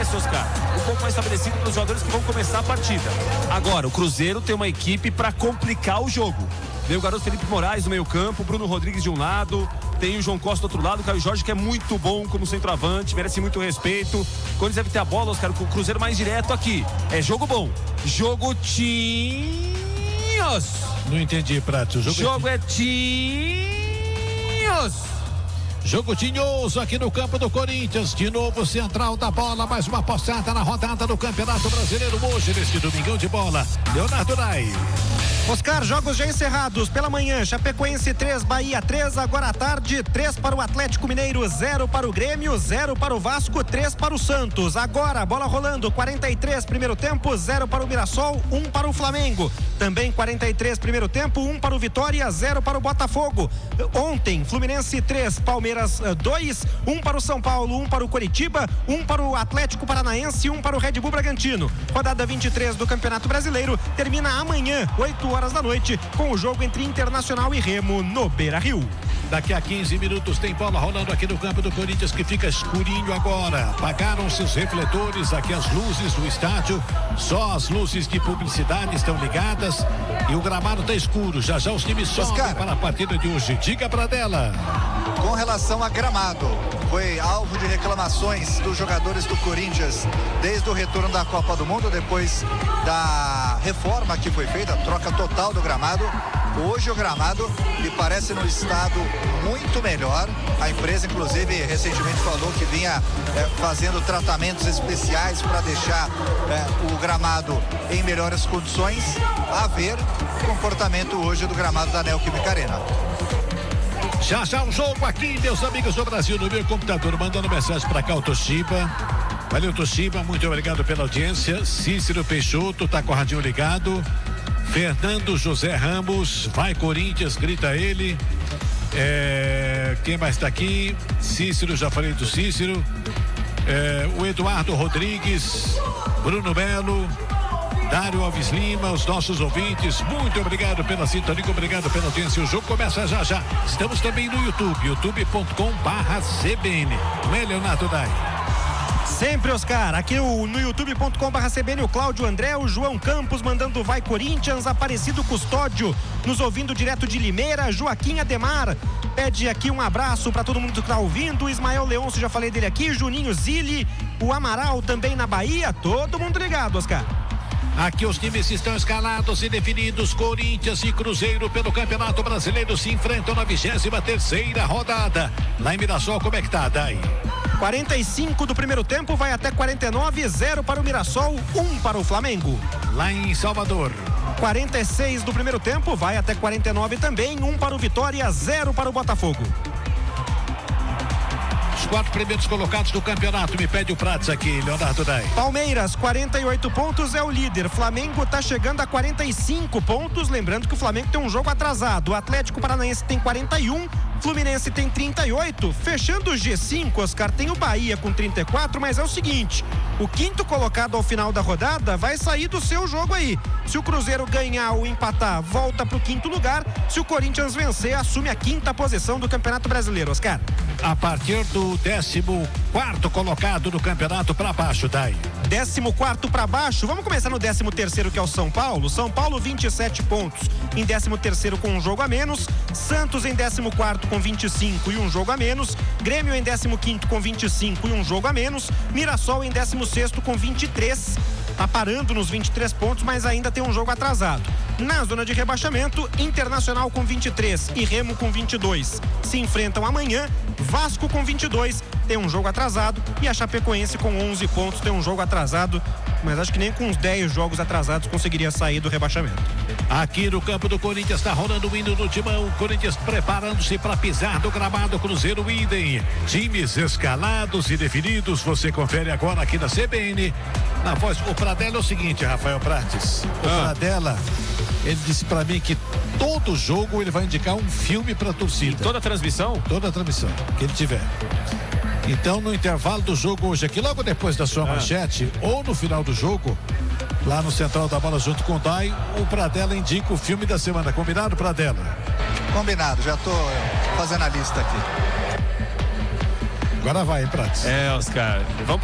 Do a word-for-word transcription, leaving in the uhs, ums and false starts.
parece, Oscar, um pouco mais estabelecido para os jogadores que vão começar a partida. Agora, o Cruzeiro tem uma equipe para complicar o jogo. Vem o garoto Felipe Moraes no meio campo, Bruno Rodrigues de um lado, tem o João Costa do outro lado, o Caio Jorge, que é muito bom como centroavante, merece muito respeito. Quando eles devem ter a bola, Oscar, com o Cruzeiro mais direto aqui. É jogo bom. Jogo tinhos. Não entendi, Prato. Jogo, jogo é tinhos. Jogo tinhoso aqui no campo do Corinthians. De novo, central da bola. Mais uma possada na rodada do Campeonato Brasileiro hoje, neste domingão de bola. Leonardo Nai. Oscar, jogos já encerrados pela manhã. Chapecoense três, Bahia três. Agora à tarde, três para o Atlético Mineiro, zero para o Grêmio, zero para o Vasco, três para o Santos. Agora, bola rolando, quarenta e três primeiro tempo, zero para o Mirassol, um para o Flamengo. Também quarenta e três primeiro tempo, um para o Vitória, zero para o Botafogo. Ontem, Fluminense três, Palmeiras dois, um para o São Paulo, um para o Coritiba, um para o Atlético Paranaense, um para o Red Bull Bragantino. Rodada vinte e três do Campeonato Brasileiro termina amanhã, oito horas da noite, com o jogo entre Internacional e Remo no Beira-Rio. Daqui a quinze minutos tem bola rolando aqui no campo do Corinthians, que fica escurinho agora. Apagaram-se os refletores, aqui as luzes do estádio, só as luzes de publicidade estão ligadas e o gramado está escuro. Já já os times sobem para a partida de hoje. Diga pra dela. Com relação a gramado, foi alvo de reclamações dos jogadores do Corinthians desde o retorno da Copa do Mundo, depois da reforma que foi feita, a troca total do gramado. Hoje o gramado me parece no estado muito melhor. A empresa, inclusive, recentemente falou que vinha é, fazendo tratamentos especiais para deixar é, o gramado em melhores condições. A ver o comportamento hoje do gramado da Neoquímica Arena. Já já o jogo aqui, meus amigos do Brasil, no meu computador, mandando mensagem para cá, o Toshiba. Valeu, Toshiba, muito obrigado pela audiência. Cícero Peixoto, tá com o radinho ligado. Fernando José Ramos, vai Corinthians, grita ele. É, quem mais está aqui? Cícero, já falei do Cícero. É, o Eduardo Rodrigues, Bruno Melo, Dário Alves Lima, os nossos ouvintes, muito obrigado pela sintonia, obrigado pela audiência. O jogo começa já já. Estamos também no YouTube, youtube ponto com barra C B N. Não é, Leonardo Dai? Sempre, Oscar, aqui no, no youtube ponto com barra C B N, o Cláudio André, o João Campos mandando vai Corinthians, Aparecido Custódio nos ouvindo direto de Limeira, Joaquim Ademar pede aqui um abraço para todo mundo que está ouvindo, Ismael Leôncio, já falei dele aqui, Juninho Zilli, o Amaral também na Bahia, todo mundo ligado, Oscar. Aqui os times estão escalados e definidos. Corinthians e Cruzeiro pelo Campeonato Brasileiro se enfrentam na vigésima terceira rodada. Lá em Mirassol, como é que tá, Dai? quarenta e cinco do primeiro tempo, vai até quarenta e nove, zero para o Mirassol, um para o Flamengo. Lá em Salvador. quarenta e seis do primeiro tempo, vai até quarenta e nove também, um para o Vitória, zero para o Botafogo. Os quatro primeiros colocados do campeonato, me pede o Prats aqui, Leonardo Dai. Palmeiras, quarenta e oito pontos, é o líder. Flamengo está chegando a quarenta e cinco pontos, lembrando que o Flamengo tem um jogo atrasado. O Atlético Paranaense tem quarenta e um, Fluminense tem trinta e oito, fechando o G cinco, Oscar, tem o Bahia com trinta e quatro, mas é o seguinte, o quinto colocado ao final da rodada vai sair do seu jogo aí. Se o Cruzeiro ganhar ou empatar, volta para o quinto lugar. Se o Corinthians vencer, assume a quinta posição do Campeonato Brasileiro, Oscar. A partir do décimo quarto colocado do campeonato para baixo, Dai. Décimo quarto para baixo, vamos começar no décimo terceiro, que é o São Paulo. São Paulo, vinte e sete pontos, em décimo terceiro com um jogo a menos. Santos em décimo quarto com vinte e cinco e um jogo a menos. Grêmio em décimo quinto com vinte e cinco e um jogo a menos. Mirassol em décimo sexto com vinte e três. Tá parando nos vinte e três pontos, mas ainda tem um jogo atrasado. Na zona de rebaixamento, Internacional com vinte e três e Remo com vinte e dois se enfrentam amanhã. Vasco com vinte e dois tem um jogo atrasado e a Chapecoense com onze pontos tem um jogo atrasado, mas acho que nem com uns dez jogos atrasados conseguiria sair do rebaixamento. Aqui no campo do Corinthians está rolando o hino no timão. Corinthians preparando-se para pisar do gramado. Cruzeiro idem. Times escalados e definidos. Você confere agora aqui na C B N. Na voz, o Pradella é o seguinte, Rafael Prates. O ah. Pradella, ele disse para mim que todo jogo ele vai indicar um filme para a torcida. Em toda a transmissão? Toda a transmissão que ele tiver. Então, no intervalo do jogo hoje aqui, logo depois da sua ah. manchete, ou no final do jogo, lá no Central da Bola junto com o Dai, o Pradella indica o filme da semana. Combinado, Pradella? Combinado, já tô fazendo a lista aqui. Agora vai, hein, Prates? É, Oscar. Vamos